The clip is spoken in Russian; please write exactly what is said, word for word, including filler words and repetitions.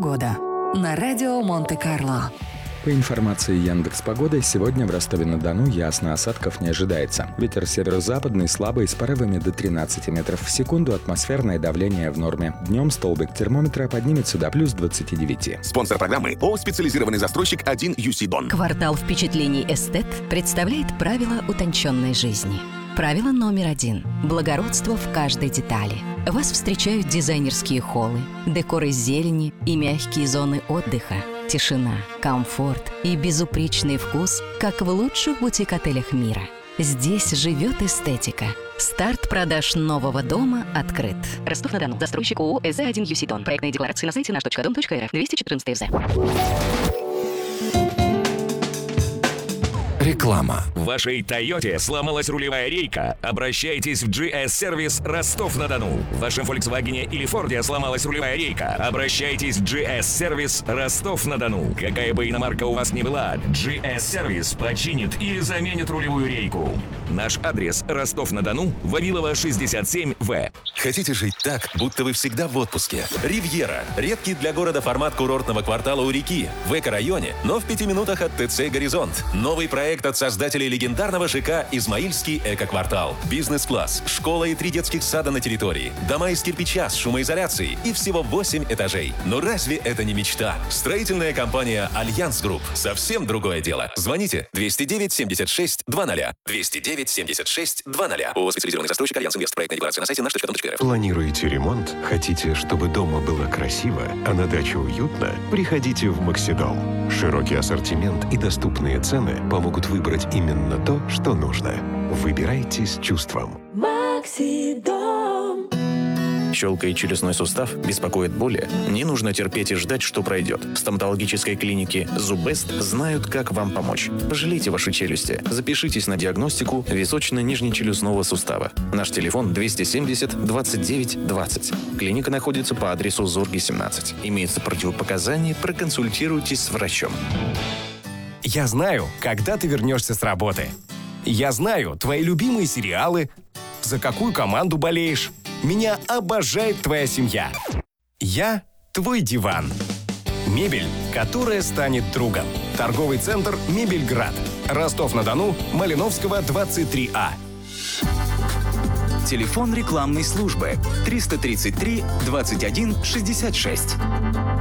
Погода на радио Монте-Карло. По информации Яндекс.Погоды, сегодня в Ростове-на-Дону ясно, осадков не ожидается. Ветер северо-западный слабый с порывами до тринадцати метров в секунду, атмосферное давление в норме. Днем столбик термометра поднимется до плюс двадцати девяти. Спонсор программы ООО «Специализированный застройщик один ю си Дон». Квартал впечатлений «Эстет» представляет правила утонченной жизни. Правило номер один. Благородство в каждой детали. Вас встречают дизайнерские холлы, декор из зелени и мягкие зоны отдыха. Тишина, комфорт и безупречный вкус, как в лучших бутик-отелях мира. Здесь живет эстетика. Старт продаж нового дома открыт. Ростов-на-Дону. Застройщик ООО «эс зэ один ю си Дон». Проектные декларации на сайте наш точка дом точка эр эф. двести четырнадцать эф зэ. Реклама. В вашей «Тойоте» сломалась рулевая рейка? Обращайтесь в джи эс-сервис Ростов-на-Дону. В вашем «Фольксвагене» или «Форде» сломалась рулевая рейка? Обращайтесь в джи эс-сервис Ростов-на-Дону. Какая бы иномарка у вас ни была, джи эс-сервис починит или заменит рулевую рейку. Наш адрес: Ростов-на-Дону, Вавилова, шестьдесят семь вэ. Хотите жить так, будто вы всегда в отпуске? «Ривьера» – редкий для города формат курортного квартала у реки, в эко-районе, но в пяти минутах от ТЦ «Горизонт». Новый проект от создателей легендарного ЖК «Измаильский эко-квартал». Бизнес-класс, школа и три детских сада на территории, дома из кирпича с шумоизоляцией и всего восемь этажей. Но разве это не мечта? Строительная компания «Альянс Групп» – совсем другое дело. Звоните двести девять семьдесят шесть двадцать. двести девять семьдесят шесть двадцать. ООО «Специализированный застройщик Альянс Инвест». Проектная декларация на сайте наш точка дом точка эр эф. Планируете ремонт? Хотите, чтобы дома было красиво, а на даче уютно? Приходите в Максидом. Широкий ассортимент и доступные цены помогут выбрать именно то, что нужно. Выбирайте с чувством. Максидом. Щелкает челюстной сустав, беспокоит боли? Не нужно терпеть и ждать, что пройдет. В стоматологической клинике «Зуббест» знают, как вам помочь. Пожалейте ваши челюсти. Запишитесь на диагностику височно-нижнечелюстного сустава. Наш телефон двести семьдесят двадцать девять двадцать. Клиника находится по адресу Зорги, семнадцать. Имеются противопоказания, проконсультируйтесь с врачом. Я знаю, когда ты вернешься с работы. Я знаю твои любимые сериалы, за какую команду болеешь. Меня обожает твоя семья. Я твой диван. Мебель, которая станет другом. Торговый центр «Мебельград». Ростов-на-Дону, Малиновского, двадцать три а. Телефон рекламной службы триста тридцать три двадцать один шестьдесят шесть.